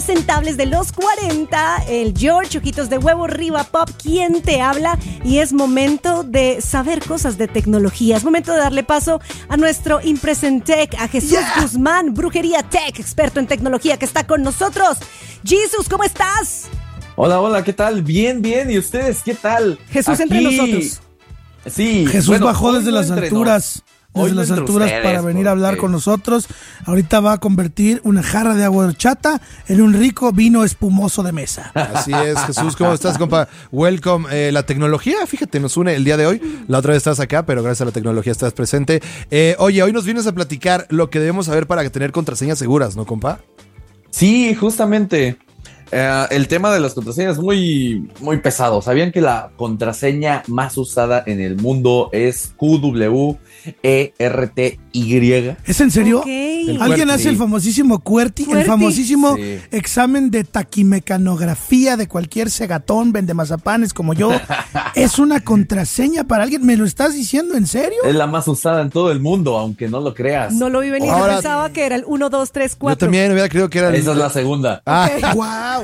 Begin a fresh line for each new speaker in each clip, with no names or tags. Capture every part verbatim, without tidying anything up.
Presentables de los cuarenta, el George, ojitos de huevo, Riva Pop, ¿quién te habla? Y es momento de saber cosas de tecnología, es momento de darle paso a nuestro Impresentec, a Jesús yeah. Guzmán, Brujería Tech, experto en tecnología, que está con nosotros. Jesús, ¿cómo estás?
Hola, hola, ¿qué tal? Bien, bien, ¿y ustedes qué tal?
Jesús Aquí... entre nosotros.
Sí. Jesús bueno, bajó desde las alturas. Desde las alturas ustedes, para venir a hablar con nosotros. Ahorita va a convertir una jarra de agua de horchata en un rico vino espumoso de mesa.
Así es, Jesús, ¿cómo estás, compa? Welcome. Eh, la tecnología, fíjate, nos une el día de hoy. La otra vez estás acá, pero gracias a la tecnología estás presente. Eh, oye, hoy nos vienes a platicar lo que debemos saber para tener contraseñas seguras, ¿no, compa?
Sí, justamente. Uh, el tema de las contraseñas es muy, muy pesado. ¿Sabían que la contraseña más usada en el mundo es Q W E R T Y?
¿Es en serio?
Okay.
Alguien hace el famosísimo QWERTY, el famosísimo sí. examen de taquimecanografía de cualquier segatón, vende mazapanes como yo. ¿Es una contraseña para alguien? ¿Me lo estás diciendo en serio?
Es la más usada en todo el mundo, aunque no lo creas.
No lo vi venir, yo pensaba que era el uno, dos, tres, cuatro.
Yo también hubiera creído que era el...
Esa es la segunda.
Ah,
okay.
¡Wow!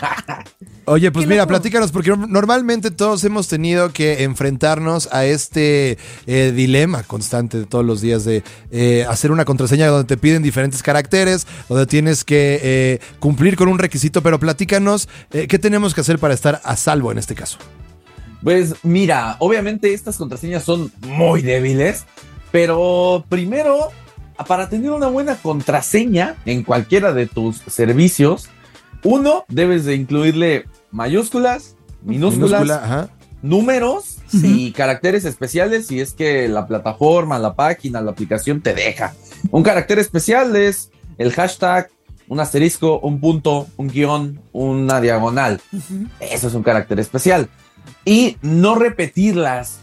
Oye, pues mira, platícanos, porque normalmente todos hemos tenido que enfrentarnos a este eh, dilema constante de todos los días de eh, hacer una contraseña donde te piden diferentes caracteres, donde tienes que eh, cumplir con un requisito, pero platícanos, eh, ¿qué tenemos que hacer para estar a salvo en este caso?
Pues mira, obviamente estas contraseñas son muy débiles, pero primero, para tener una buena contraseña en cualquiera de tus servicios, uno, debes de incluirle mayúsculas, minúsculas,
Minúscula,
números sí. y caracteres especiales si es que la plataforma, la página, la aplicación te deja. Un carácter especial es el hashtag, un asterisco, un punto, un guión, una diagonal. Uh-huh. Eso es un carácter especial. Y no repetirlas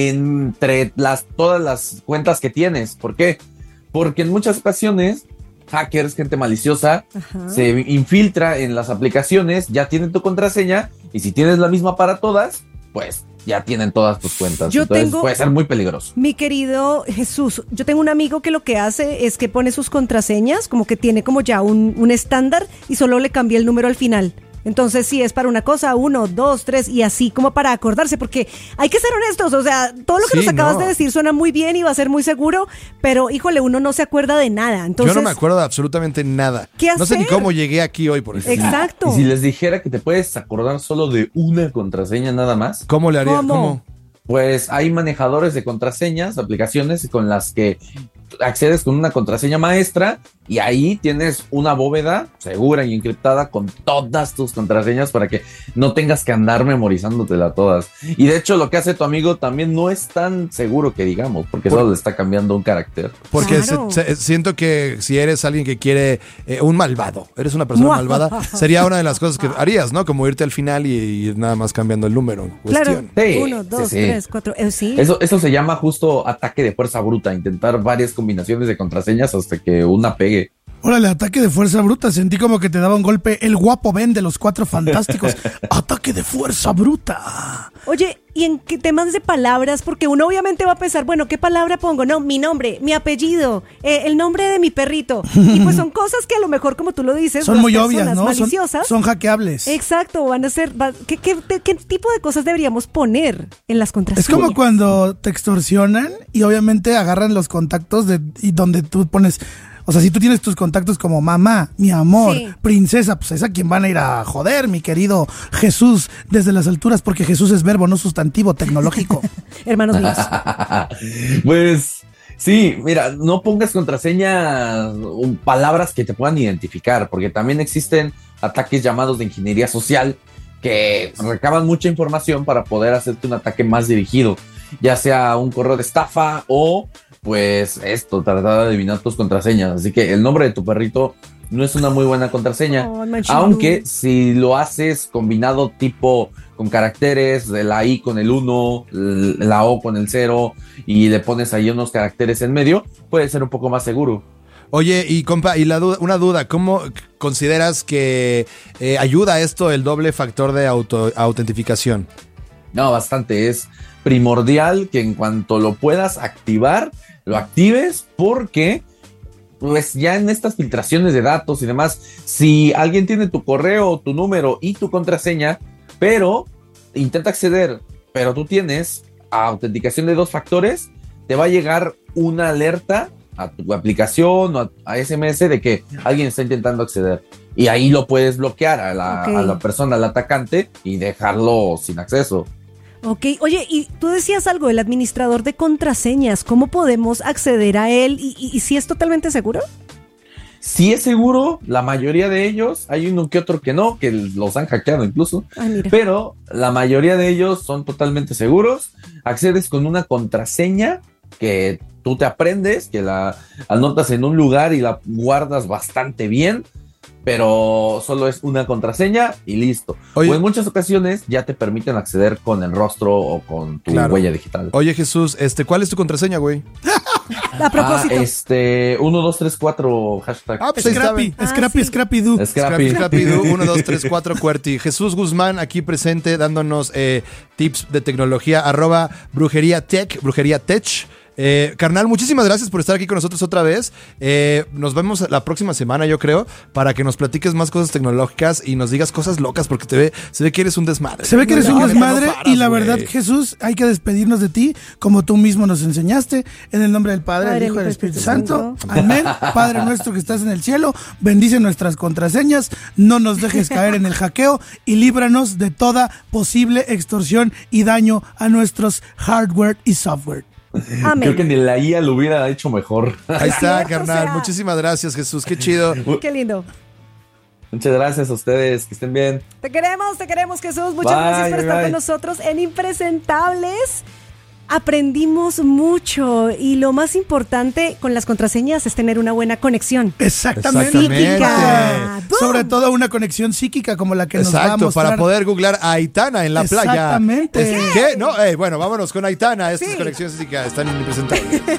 entre las, todas las cuentas que tienes. ¿Por qué? Porque en muchas ocasiones hackers, gente maliciosa, ajá, se infiltra en las aplicaciones, ya tienen tu contraseña y si tienes la misma para todas, pues ya tienen todas tus cuentas.
Yo
Entonces
tengo,
puede ser muy peligroso.
Mi querido Jesús, yo tengo un amigo que lo que hace es que pone sus contraseñas, como que tiene como ya un, un estándar y solo le cambia el número al final. Entonces, si es para una cosa, uno, dos, tres, y así como para acordarse, porque hay que ser honestos, o sea, todo lo que sí, nos acabas no. de decir suena muy bien y va a ser muy seguro, pero, híjole, uno no se acuerda de nada. Entonces,
yo no me acuerdo de absolutamente nada.
¿Qué hacer?
No sé ni cómo llegué aquí hoy, por ejemplo.
Exacto.
Y si les dijera que te puedes acordar solo de una contraseña nada más.
¿Cómo le haría?
¿Cómo?
¿Cómo?
Pues hay manejadores de contraseñas, aplicaciones con las que accedes con una contraseña maestra y ahí tienes una bóveda segura y encriptada con todas tus contraseñas para que no tengas que andar memorizándotela todas. Y de hecho lo que hace tu amigo también no es tan seguro que digamos, porque Por, solo le está cambiando un carácter.
Porque
claro.
se, se, siento que si eres alguien que quiere eh, un malvado, eres una persona malvada, sería una de las cosas que harías, ¿no? Como irte al final y, y nada más cambiando el número en cuestión.
Claro,
sí,
uno, dos,
sí, sí.
tres, cuatro, eh, sí.
Eso, eso se llama justo ataque de fuerza bruta, intentar varias combinaciones de contraseñas hasta que una pegue.
Órale, ataque de fuerza bruta. Sentí como que te daba un golpe el guapo Ben de los Cuatro Fantásticos. Ataque de fuerza bruta.
Oye, ¿y en qué temas de palabras? Porque uno obviamente va a pensar, bueno, ¿qué palabra pongo? No, mi nombre, mi apellido, eh, el nombre de mi perrito. Y pues son cosas que a lo mejor, como tú lo dices,
son muy obvias, ¿no?
Maliciosas.
Son, son hackeables.
Exacto, van a ser... Va, ¿qué, qué, ¿Qué tipo de cosas deberíamos poner en las contraseñas?
Es como cuando te extorsionan y obviamente agarran los contactos de y donde tú pones... O sea, si tú tienes tus contactos como mamá, mi amor, sí, princesa, pues es a quien van a ir a joder, mi querido Jesús, desde las alturas, porque Jesús es verbo, no sustantivo tecnológico.
Hermanos míos.
Pues sí, mira, no pongas contraseñas, palabras que te puedan identificar, porque también existen ataques llamados de ingeniería social que recaban mucha información para poder hacerte un ataque más dirigido, ya sea un correo de estafa o... pues esto, tratar de adivinar tus contraseñas. Así que el nombre de tu perrito no es una muy buena contraseña. Oh, aunque si lo haces combinado tipo con caracteres, la I con el uno, la O con el cero, y le pones ahí unos caracteres en medio, puede ser un poco más seguro.
Oye, y compa, y la duda, una duda, ¿cómo consideras que eh, ayuda esto el doble factor de auto, autentificación?
No, bastante. Es primordial que en cuanto lo puedas activar, lo actives, porque pues ya en estas filtraciones de datos y demás, si alguien tiene tu correo, tu número y tu contraseña, pero intenta acceder, pero tú tienes autenticación de dos factores, te va a llegar una alerta a tu aplicación o a, a S M S de que alguien está intentando acceder. Y ahí lo puedes bloquear a la, okay. a la persona, al atacante, y dejarlo sin acceso.
Ok, oye, y tú decías algo, el administrador de contraseñas, ¿cómo podemos acceder a él? ¿Y, y, y si es totalmente seguro?
Sí es seguro, la mayoría de ellos, hay uno que otro que no, que los han hackeado incluso, ah, pero la mayoría de ellos son totalmente seguros. Accedes con una contraseña que tú te aprendes, que la anotas en un lugar y la guardas bastante bien, pero solo es una contraseña y listo. Oye, o en muchas ocasiones ya te permiten acceder con el rostro o con tu claro. huella digital.
Oye, Jesús, este, ¿cuál es tu contraseña, güey?
A propósito.
Ah, este, uno, dos, tres, cuatro, hashtag.
Ah, pues Scrappy, ah, Scrappy, sí. Scrappy Doo.
Scrappy,
Scrappy Doo, uno, dos, tres, cuatro, QWERTY. Jesús Guzmán aquí presente dándonos eh, tips de tecnología, arroba brujería tech, brujería tech. Eh, carnal, muchísimas gracias por estar aquí con nosotros otra vez. Eh, nos vemos la próxima semana, yo creo, para que nos platiques más cosas tecnológicas y nos digas cosas locas, porque te ve, se ve que eres un desmadre.
Se ve que eres no, un desmadre no paras, y la wey. verdad, Jesús, hay que despedirnos de ti como tú mismo nos enseñaste, en el nombre del Padre, Padre del Hijo y del Espíritu Santo. Santo. Amén. Padre nuestro que estás en el cielo, bendice nuestras contraseñas, no nos dejes caer en el hackeo y líbranos de toda posible extorsión y daño a nuestros hardware y software.
Amén. Creo que ni la I A lo hubiera hecho mejor.
Ahí está, carnal. Sea. Muchísimas gracias, Jesús. Qué chido.
Qué lindo.
Muchas gracias a ustedes. Que estén bien.
Te queremos, te queremos, Jesús. Muchas bye, gracias por bye, estar bye. con nosotros en Impresentables. Aprendimos mucho y lo más importante con las contraseñas es tener una buena conexión.
Exactamente. Psíquica. Sobre todo una conexión psíquica como la que
Exacto,
nos va a mostrar.
para poder googlear a Aitana en la
Exactamente.
playa. Exactamente. ¿Qué? No, eh, bueno, vámonos con Aitana. Esta sí. es conexión psíquica. Están en Impresentables.